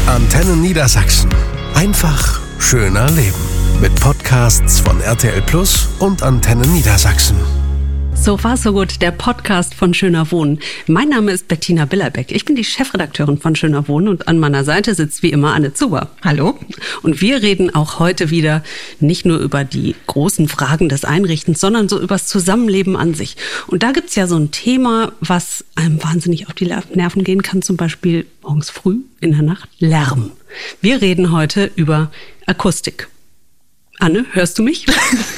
Antenne Niedersachsen. Einfach schöner leben. Mit Podcasts von RTL Plus und Antenne Niedersachsen. So war so gut, der Podcast von Schöner Wohnen. Mein Name ist Bettina Billerbeck. Ich bin die Chefredakteurin von Schöner Wohnen und an meiner Seite sitzt wie immer Anne Zuber. Hallo. Und wir reden auch heute wieder nicht nur über die großen Fragen des Einrichtens, sondern so über das Zusammenleben an sich. Und da gibt's ja so ein Thema, was einem wahnsinnig auf die Nerven gehen kann, zum Beispiel morgens früh, in der Nacht, Lärm. Wir reden heute über Akustik. Anne, hörst du mich?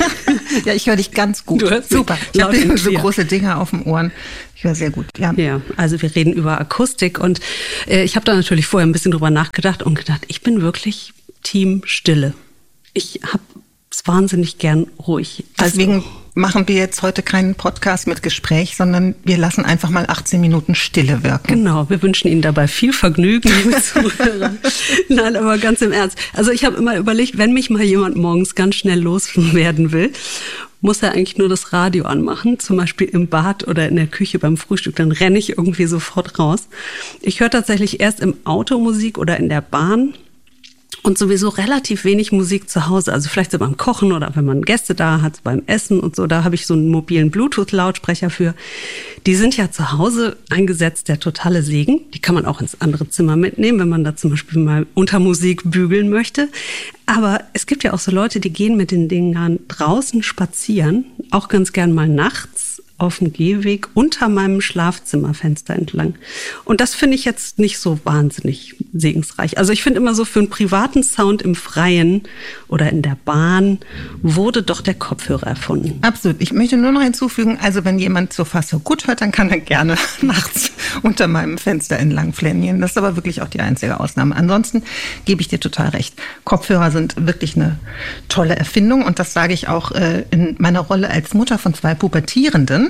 Ja, ich höre dich ganz gut. Du hörst super. mich. Ich habe so große Dinger auf den Ohren. Ich höre sehr gut. Ja, also wir reden über Akustik und ich habe da natürlich vorher ein bisschen drüber nachgedacht und gedacht, ich bin wirklich Team Stille. Ich habe es wahnsinnig gern ruhig. Deswegen machen wir jetzt heute keinen Podcast mit Gespräch, sondern wir lassen einfach mal 18 Minuten Stille wirken. Genau, wir wünschen Ihnen dabei viel Vergnügen, liebe Zuhörer. Nein, aber ganz im Ernst. Also ich habe immer überlegt, wenn mich mal jemand morgens ganz schnell loswerden will, muss er eigentlich nur das Radio anmachen, zum Beispiel im Bad oder in der Küche beim Frühstück, dann renne ich irgendwie sofort raus. Ich höre tatsächlich erst im Auto Musik oder in der Bahn. Und sowieso relativ wenig Musik zu Hause, also vielleicht so beim Kochen oder wenn man Gäste da hat, beim Essen und so, da habe ich so einen mobilen Bluetooth-Lautsprecher für. Die sind ja zu Hause eingesetzt, der totale Segen. Die kann man auch ins andere Zimmer mitnehmen, wenn man da zum Beispiel mal unter Musik bügeln möchte. Aber es gibt ja auch so Leute, die gehen mit den Dingern draußen spazieren, auch ganz gern mal nachts auf dem Gehweg unter meinem Schlafzimmerfenster entlang. Und das finde ich jetzt nicht so wahnsinnig segensreich. Also ich finde immer so, für einen privaten Sound im Freien oder in der Bahn wurde doch der Kopfhörer erfunden. Absolut. Ich möchte nur noch hinzufügen, also wenn jemand so fast so gut hört, dann kann er gerne nachts unter meinem Fenster entlang flanieren. Das ist aber wirklich auch die einzige Ausnahme. Ansonsten gebe ich dir total recht. Kopfhörer sind wirklich eine tolle Erfindung und das sage ich auch in meiner Rolle als Mutter von 2 Pubertierenden,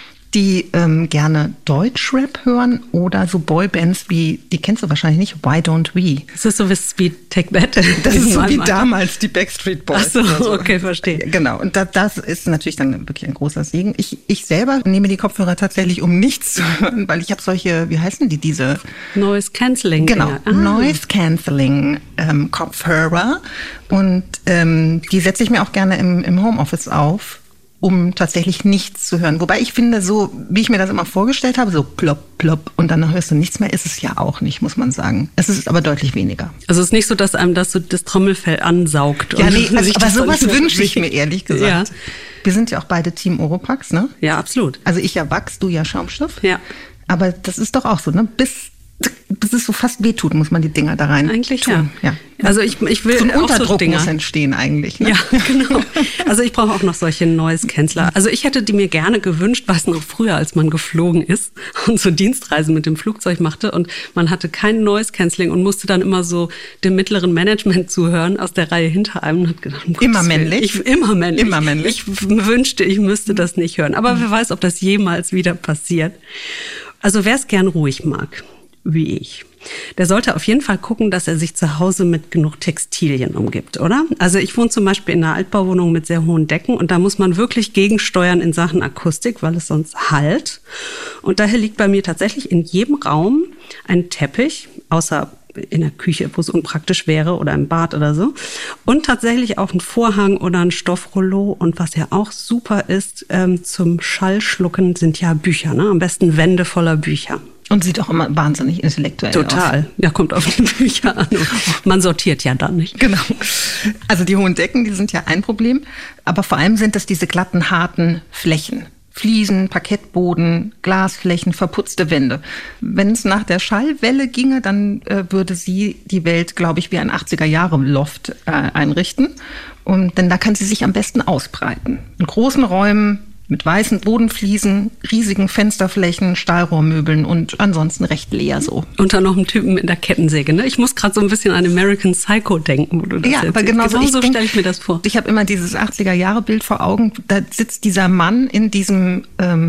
die gerne Deutschrap hören oder so Boybands wie, die kennst du wahrscheinlich nicht, Why Don't We? Das ist so wie Take That. Das ist so wie damals die Backstreet Boys. Ach so, okay, verstehe. Genau, und das ist natürlich dann wirklich ein großer Segen. Ich selber nehme die Kopfhörer tatsächlich, um nichts zu hören, weil ich habe solche, wie heißen die, diese? Noise Cancelling. Genau, Noise Cancelling Kopfhörer und die setze ich mir auch gerne im Homeoffice auf, um tatsächlich nichts zu hören. Wobei ich finde, so wie ich mir das immer vorgestellt habe, so plopp, plopp und dann hörst du nichts mehr, ist es ja auch nicht, muss man sagen. Es ist aber deutlich weniger. Also es ist nicht so, dass einem das so das Trommelfell ansaugt. Ja, nee, aber sowas wünsche ich mir ehrlich gesagt. Ja. Wir sind ja auch beide Team Oropax, ne? Ja, absolut. Also ich ja Wachs, du ja Schaumstoff. Ja. Aber das ist doch auch so, ne? Bis es so fast wehtut, muss man die Dinger da rein eigentlich tun. Ja. Also ich will so ein auch Unterdruck so Dinger. muss entstehen eigentlich. Ne? Ja, genau. Also ich brauche auch noch solche Noise Canceller. Also ich hätte die mir gerne gewünscht, weiß noch früher, als man geflogen ist und so Dienstreisen mit dem Flugzeug machte und man hatte kein Noise Cancelling und musste dann immer so dem mittleren Management zuhören aus der Reihe hinter einem und hat gedacht, immer männlich. Immer männlich. Immer männlich. Ich wünschte, ich müsste das nicht hören. Aber wer weiß, ob das jemals wieder passiert. Also wer es gern ruhig mag, wie ich, der sollte auf jeden Fall gucken, dass er sich zu Hause mit genug Textilien umgibt, oder? Also ich wohne zum Beispiel in einer Altbauwohnung mit sehr hohen Decken und da muss man wirklich gegensteuern in Sachen Akustik, weil es sonst hallt. Und daher liegt bei mir tatsächlich in jedem Raum ein Teppich, außer in der Küche, wo es unpraktisch wäre oder im Bad oder so. Und tatsächlich auch ein Vorhang oder ein Stoffrollo. Und was ja auch super ist, zum Schallschlucken sind ja Bücher, ne? Am besten Wände voller Bücher. Und sieht auch immer wahnsinnig intellektuell aus. Total. Ja, kommt auf die Bücher an. Man sortiert ja dann nicht. Genau. Also die hohen Decken, die sind ja ein Problem. Aber vor allem sind das diese glatten, harten Flächen. Fliesen, Parkettboden, Glasflächen, verputzte Wände. Wenn es nach der Schallwelle ginge, dann würde sie die Welt, glaube ich, wie ein 80er-Jahre-Loft einrichten. Denn da kann sie sich am besten ausbreiten. In großen Räumen, mit weißen Bodenfliesen, riesigen Fensterflächen, Stahlrohrmöbeln und ansonsten recht leer so. Und dann noch einen Typen mit einer Kettensäge, ne? Ich muss gerade so ein bisschen an American Psycho denken, wo du das aber genau so stelle ich mir das vor. Ich habe immer dieses 80er-Jahre-Bild vor Augen. Da sitzt dieser Mann in diesem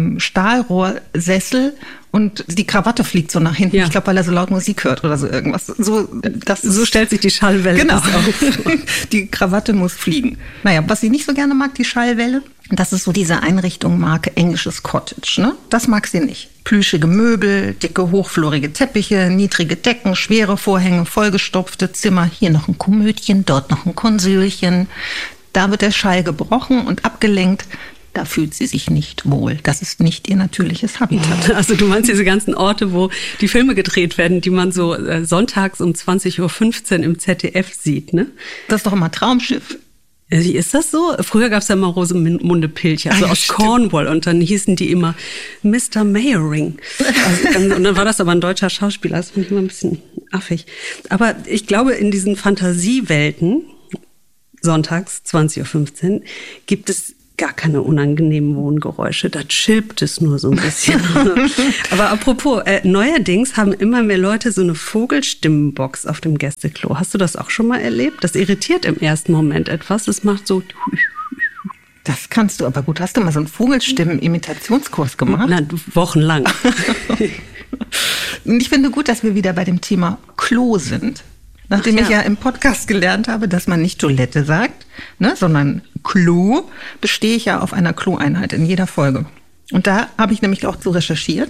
Stahlrohrsessel und die Krawatte fliegt so nach hinten. Ja. Ich glaube, weil er so laut Musik hört oder so irgendwas. So stellt sich die Schallwelle genau auf. Die Krawatte muss fliegen. Naja, was ich nicht so gerne mag, die Schallwelle, Das ist so diese Einrichtung Marke englisches Cottage, ne? Das mag sie nicht. Plüschige Möbel, dicke, hochflorige Teppiche, niedrige Decken, schwere Vorhänge, vollgestopfte Zimmer. Hier noch ein Komödchen, dort noch ein Konsülchen. Da wird der Schall gebrochen und abgelenkt. Da fühlt sie sich nicht wohl. Das ist nicht ihr natürliches Habitat. Also du meinst diese ganzen Orte, wo die Filme gedreht werden, die man so sonntags um 20.15 Uhr im ZDF sieht, ne? Das ist doch immer Traumschiff. Wie ist das so? Früher gab es ja mal Rosamunde Pilcher, also aus Cornwall, und dann hießen die immer Mr. Mayering. Also, und dann war das aber ein deutscher Schauspieler, das fand ich immer ein bisschen affig. Aber ich glaube, in diesen Fantasiewelten, sonntags 20.15 Uhr, gibt es gar keine unangenehmen Wohngeräusche, da chillt es nur so ein bisschen. Aber apropos, neuerdings haben immer mehr Leute so eine Vogelstimmenbox auf dem Gästeklo. Hast du das auch schon mal erlebt? Das irritiert im ersten Moment etwas. Das macht so... Das kannst du aber gut. Hast du mal so einen Vogelstimmen-Imitationskurs gemacht? Na, wochenlang. Und ich finde gut, dass wir wieder bei dem Thema Klo sind. Nachdem ich ja im Podcast gelernt habe, dass man nicht Toilette sagt, ne, sondern Klo, bestehe ich ja auf einer Kloeinheit in jeder Folge. Und da habe ich nämlich auch so recherchiert,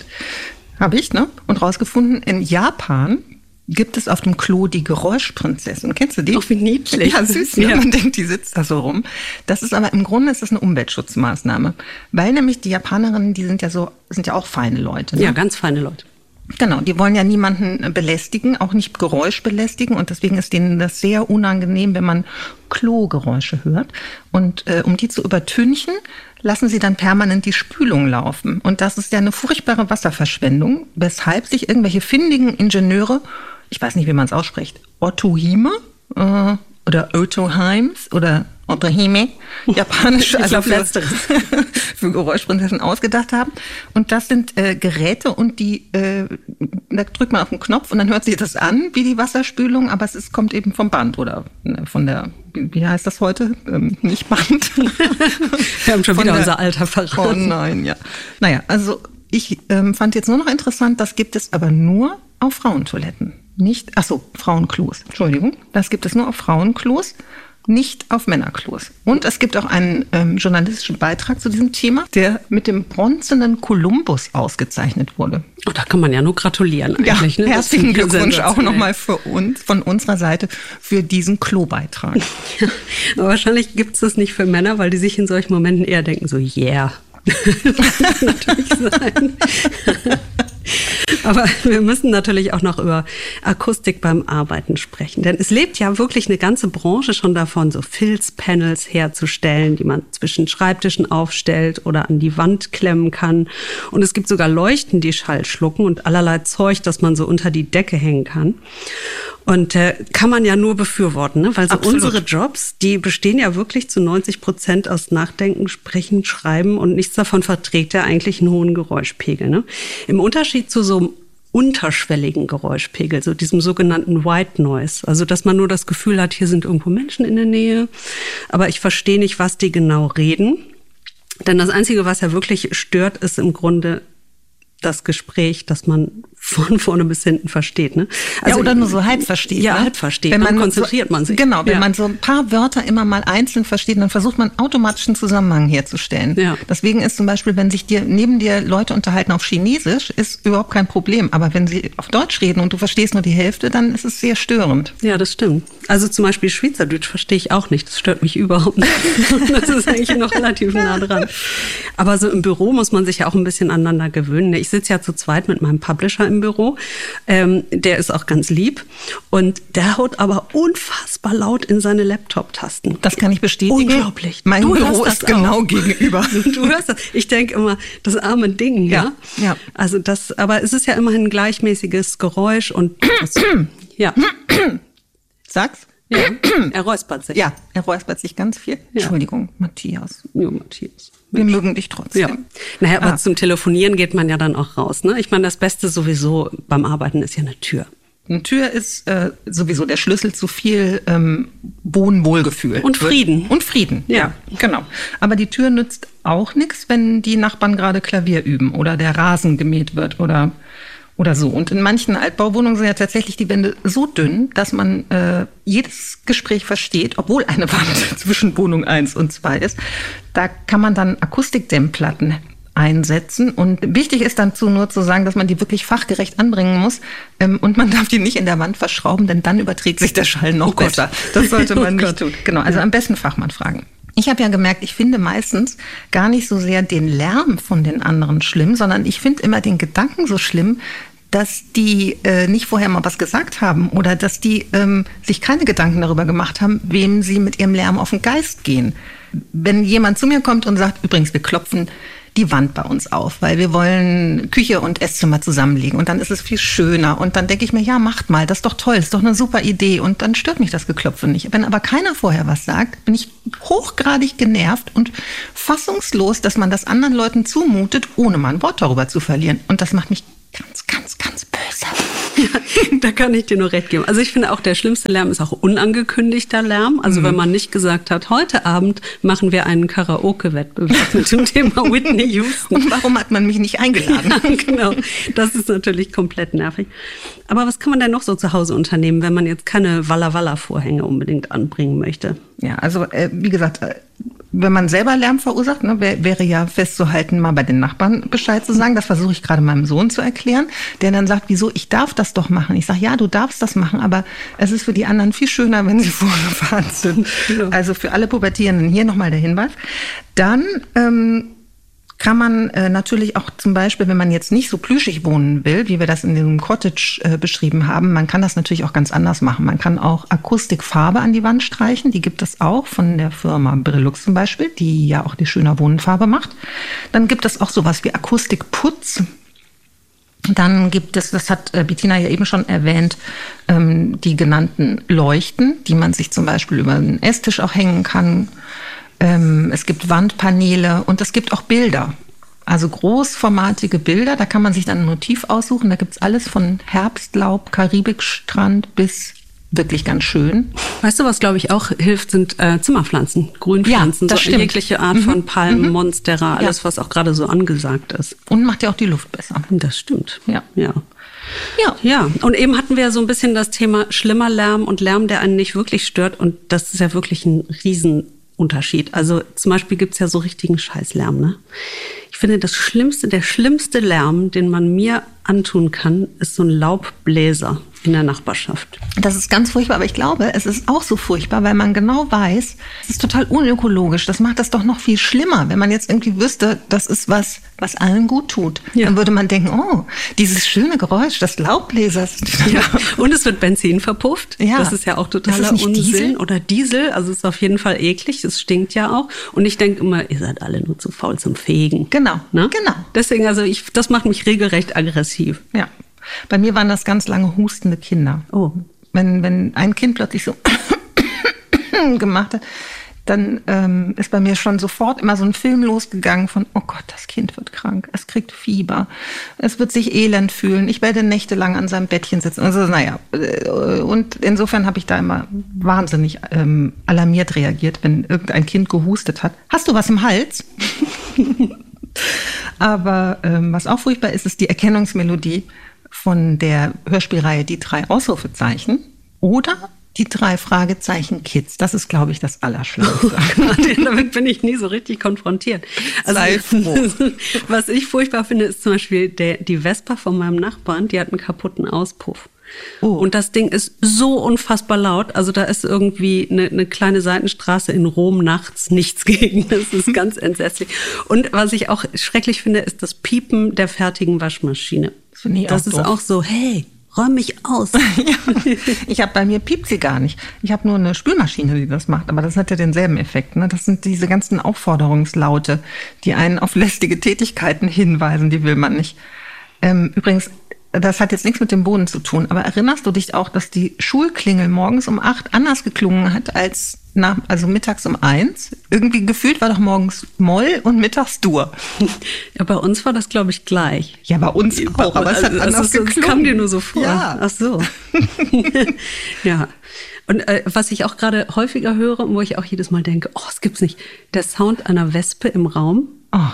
und rausgefunden, in Japan gibt es auf dem Klo die Geräuschprinzessin. Kennst du die? Oh, wie niedlich. Ja, süß, ne? Ja. Man denkt, die sitzt da so rum. Das ist aber im Grunde ist das eine Umweltschutzmaßnahme. Weil nämlich die Japanerinnen, die sind ja auch feine Leute. Ne? Ja, ganz feine Leute. Genau, die wollen ja niemanden belästigen, auch nicht Geräusch belästigen, und deswegen ist denen das sehr unangenehm, wenn man Klogeräusche hört. Und um die zu übertünchen, lassen sie dann permanent die Spülung laufen. Und das ist ja eine furchtbare Wasserverschwendung, weshalb sich irgendwelche findigen Ingenieure, ich weiß nicht, wie man es ausspricht, Otohime oder Otoheims oder Otohime, japanisch, also für Geräuschprinzessin ausgedacht haben. Und das sind Geräte, und da drückt man auf den Knopf und dann hört sich das an wie die Wasserspülung, aber kommt eben vom Band oder von der, wie heißt das heute? Nicht Band. Wir haben schon wieder unser Alter verraten. Oh nein, ja. Naja, also ich fand jetzt nur noch interessant, das gibt es aber nur auf Frauentoiletten. Frauenklos. Entschuldigung. Das gibt es nur auf Frauenklos, nicht auf Männerklos. Und es gibt auch einen journalistischen Beitrag zu diesem Thema, der mit dem bronzenen Kolumbus ausgezeichnet wurde. Oh, da kann man ja nur gratulieren eigentlich. Ja, ne? Herzlichen Glückwunsch auch nochmal von unserer Seite für diesen Klobeitrag. Ja, aber wahrscheinlich gibt es das nicht für Männer, weil die sich in solchen Momenten eher denken, so yeah. Das kann natürlich sein. Aber wir müssen natürlich auch noch über Akustik beim Arbeiten sprechen. Denn es lebt ja wirklich eine ganze Branche schon davon, so Filzpanels herzustellen, die man zwischen Schreibtischen aufstellt oder an die Wand klemmen kann. Und es gibt sogar Leuchten, die Schall schlucken, und allerlei Zeug, das man so unter die Decke hängen kann. Und kann man ja nur befürworten, ne? Weil so unsere Jobs, die bestehen ja wirklich zu 90% aus Nachdenken, Sprechen, Schreiben, und nichts davon verträgt ja eigentlich einen hohen Geräuschpegel. Ne? Im Unterschied zu so einem unterschwelligen Geräuschpegel, so diesem sogenannten White Noise. Also dass man nur das Gefühl hat, hier sind irgendwo Menschen in der Nähe, aber ich verstehe nicht, was die genau reden. Denn das Einzige, was ja wirklich stört, ist im Grunde das Gespräch, das man von vorne bis hinten versteht. Ne? Also, ja, oder nur so halb versteht. Ja, ne? halb versteht. Dann konzentriert man sich. Genau, wenn man so ein paar Wörter immer mal einzeln versteht, dann versucht man automatisch einen Zusammenhang herzustellen. Ja. Deswegen ist zum Beispiel, wenn sich neben dir Leute unterhalten auf Chinesisch, ist überhaupt kein Problem. Aber wenn sie auf Deutsch reden und du verstehst nur die Hälfte, dann ist es sehr störend. Ja, das stimmt. Also zum Beispiel Schweizerdeutsch verstehe ich auch nicht. Das stört mich überhaupt nicht. Das ist eigentlich noch relativ nah dran. Aber so im Büro muss man sich ja auch ein bisschen aneinander gewöhnen. Ich sitze ja zu zweit mit meinem Publisher im Büro. Der ist auch ganz lieb. Und der haut aber unfassbar laut in seine Laptop-Tasten. Das kann ich bestätigen. Unglaublich. Mein Büro ist genau gegenüber. Du hörst das. Ich denke immer, das arme Ding, ja. Also aber es ist ja immerhin ein gleichmäßiges Geräusch und ja. Sag's. Ja, er räuspert sich. Ja, er räuspert sich ganz viel. Ja. Entschuldigung, Matthias. Ja, Matthias. Wir mögen dich trotzdem. Ja. Naja, aber zum Telefonieren geht man ja dann auch raus. Ne? Ich meine, das Beste sowieso beim Arbeiten ist ja eine Tür. Eine Tür ist sowieso der Schlüssel zu viel Wohnwohlgefühl. Und Frieden. Und Frieden, ja, genau. Aber die Tür nützt auch nichts, wenn die Nachbarn gerade Klavier üben oder der Rasen gemäht wird oder oder so. Und in manchen Altbauwohnungen sind ja tatsächlich die Wände so dünn, dass man jedes Gespräch versteht, obwohl eine Wand zwischen Wohnung 1 und 2 ist. Da kann man dann Akustikdämmplatten einsetzen. Und wichtig ist dazu nur zu sagen, dass man die wirklich fachgerecht anbringen muss. Und man darf die nicht in der Wand verschrauben, denn dann überträgt sich der Schall noch besser. Das sollte man nicht tun. Genau, also am besten Fachmann fragen. Ich habe ja gemerkt, ich finde meistens gar nicht so sehr den Lärm von den anderen schlimm, sondern ich finde immer den Gedanken so schlimm, dass die nicht vorher mal was gesagt haben oder dass die sich keine Gedanken darüber gemacht haben, wem sie mit ihrem Lärm auf den Geist gehen. Wenn jemand zu mir kommt und sagt, übrigens, wir klopfen die Wand bei uns auf, weil wir wollen Küche und Esszimmer zusammenlegen und dann ist es viel schöner und dann denke ich mir, ja, macht mal, das ist doch toll, das ist doch eine super Idee und dann stört mich das Geklopfe nicht. Wenn aber keiner vorher was sagt, bin ich hochgradig genervt und fassungslos, dass man das anderen Leuten zumutet, ohne mal ein Wort darüber zu verlieren und das macht mich ganz böse. Ja, da kann ich dir nur recht geben. Also ich finde auch, der schlimmste Lärm ist auch unangekündigter Lärm. Also wenn man nicht gesagt hat, heute Abend machen wir einen Karaoke-Wettbewerb mit dem Thema Whitney Houston. Und warum hat man mich nicht eingeladen? Ja, genau, das ist natürlich komplett nervig. Aber was kann man denn noch so zu Hause unternehmen, wenn man jetzt keine Walla-Walla-Vorhänge unbedingt anbringen möchte? Ja, also wie gesagt, wenn man selber Lärm verursacht, ne, wäre ja festzuhalten, mal bei den Nachbarn Bescheid zu sagen. Das versuche ich gerade meinem Sohn zu erklären, der dann sagt, wieso, ich darf das doch machen. Ich sage, ja, du darfst das machen, aber es ist für die anderen viel schöner, wenn sie vorgefahren sind. Genau. Also für alle Pubertierenden hier nochmal der Hinweis. Dann kann man natürlich auch zum Beispiel, wenn man jetzt nicht so plüschig wohnen will, wie wir das in dem Cottage beschrieben haben, man kann das natürlich auch ganz anders machen. Man kann auch Akustikfarbe an die Wand streichen, die gibt es auch von der Firma Brillux zum Beispiel, die ja auch die schöner Wohnfarbe macht. Dann gibt es auch sowas wie Akustikputz. Dann gibt es, das hat Bettina ja eben schon erwähnt, die genannten Leuchten, die man sich zum Beispiel über einen Esstisch auch hängen kann. Es gibt Wandpaneele und es gibt auch Bilder, also großformatige Bilder, da kann man sich dann ein Motiv aussuchen, da gibt's alles von Herbstlaub, Karibikstrand bis wirklich ganz schön. Weißt du, was glaube ich auch hilft, sind Zimmerpflanzen, Grünpflanzen, ja, das so stimmt. Jegliche Art von Palmen, Monstera, alles was auch gerade so angesagt ist. Und macht ja auch die Luft besser. Das stimmt, ja. Ja, und eben hatten wir ja so ein bisschen das Thema schlimmer Lärm und Lärm, der einen nicht wirklich stört und das ist ja wirklich ein Riesenunterschied. Also zum Beispiel gibt's ja so richtigen Scheißlärm, ne? Ich finde, der schlimmste Lärm, den man mir antun kann, ist so ein Laubbläser in der Nachbarschaft. Das ist ganz furchtbar, aber ich glaube, es ist auch so furchtbar, weil man genau weiß, es ist total unökologisch. Das macht das doch noch viel schlimmer, wenn man jetzt irgendwie wüsste, das ist was allen gut tut. Ja. Dann würde man denken, oh, dieses schöne Geräusch des Laubbläsers. Ja. Und es wird Benzin verpufft. Ja. Das ist ja auch totaler Unsinn. Diesel? Oder Diesel, also es ist auf jeden Fall eklig, es stinkt ja auch. Und ich denke immer, ihr seid alle nur zu faul zum Fegen. Genau, ne? Genau. Deswegen, also das macht mich regelrecht aggressiv. Ja. Bei mir waren das ganz lange hustende Kinder. Oh. Wenn ein Kind plötzlich so gemacht hat, dann ist bei mir schon sofort immer so ein Film losgegangen von, oh Gott, das Kind wird krank, es kriegt Fieber, es wird sich elend fühlen, ich werde nächtelang an seinem Bettchen sitzen. Also naja, und insofern habe ich da immer wahnsinnig alarmiert reagiert, wenn irgendein Kind gehustet hat. Hast du was im Hals? Aber was auch furchtbar ist, ist die Erkennungsmelodie von der Hörspielreihe Die 3 Ausrufezeichen oder die 3 Fragezeichen Kids. Das ist, glaube ich, das Allerschlimmste. Oh, damit bin ich nie so richtig konfrontiert. Also, sei froh. Was ich furchtbar finde, ist zum Beispiel die Vespa von meinem Nachbarn, die hat einen kaputten Auspuff. Oh. Und das Ding ist so unfassbar laut. Also da ist irgendwie eine kleine Seitenstraße in Rom nachts nichts gegen. Das ist ganz entsetzlich. Und was ich auch schrecklich finde, ist das Piepen der fertigen Waschmaschine. Das ist auch so, hey, räum mich aus. Ja. Ich habe bei mir piept sie gar nicht. Ich habe nur eine Spülmaschine, die das macht. Aber das hat ja denselben Effekt. Ne? Das sind diese ganzen Aufforderungslaute, die einen auf lästige Tätigkeiten hinweisen. Die will man nicht. Übrigens, das hat jetzt nichts mit dem Boden zu tun, aber erinnerst du dich auch, dass die Schulklingel morgens um 8 anders geklungen hat als mittags um 1? Irgendwie gefühlt war doch morgens Moll und mittags Dur. Ja, bei uns war das, glaube ich, gleich. Ja, bei uns auch, aber es hat anders geklungen. Das kam dir nur so vor. Ja. Ach so. Ja. Und was ich auch gerade häufiger höre und wo ich auch jedes Mal denke, oh, es gibt's nicht, der Sound einer Wespe im Raum. Oh.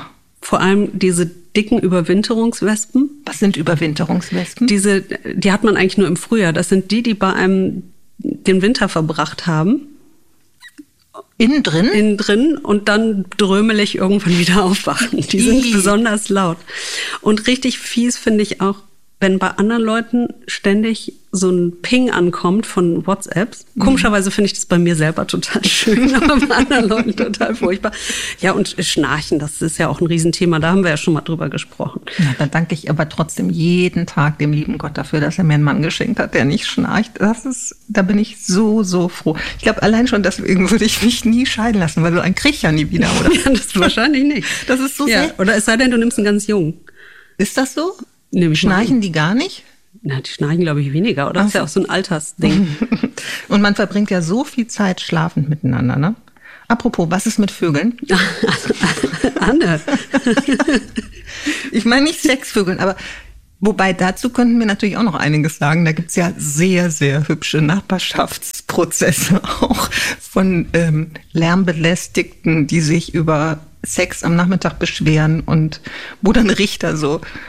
vor allem diese dicken Überwinterungswespen. Was sind Überwinterungswespen? Die hat man eigentlich nur im Frühjahr. Das sind die bei einem den Winter verbracht haben. Innen drin? Innen drin und dann drömelig irgendwann wieder aufwachen. Die sind besonders laut. Und richtig fies finde ich auch, wenn bei anderen Leuten ständig so ein Ping ankommt von WhatsApps. Komischerweise finde ich das bei mir selber total schön, aber bei anderen Leuten total furchtbar. Ja, und Schnarchen, das ist ja auch ein Riesenthema. Da haben wir ja schon mal drüber gesprochen. Ja, da danke ich aber trotzdem jeden Tag dem lieben Gott dafür, dass er mir einen Mann geschenkt hat, der nicht schnarcht. Da bin ich so, so froh. Ich glaube, allein schon deswegen würde ich mich nie scheiden lassen, weil so einen krieg ich ja nie wieder, oder? Ja, das wahrscheinlich nicht. Das ist so sehr. Oder es sei denn, du nimmst einen ganz jungen. Ist das so? Schnarchen die gar nicht? Na, die schnarchen, glaube ich, weniger, oder? Das ist ja auch so ein Altersding. Und man verbringt ja so viel Zeit schlafend miteinander, ne? Apropos, was ist mit Vögeln? Anne. Ich meine nicht Sexvögeln, aber wobei dazu könnten wir natürlich auch noch einiges sagen. Da gibt's ja sehr, sehr hübsche Nachbarschaftsprozesse auch von Lärmbelästigten, die sich über Sex am Nachmittag beschweren und wo dann Richter so